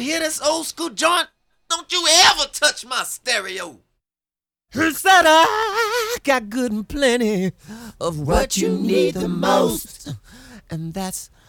hear this old school joint? Don't you ever touch my stereo. He said I got good and plenty of what you need the most, and that's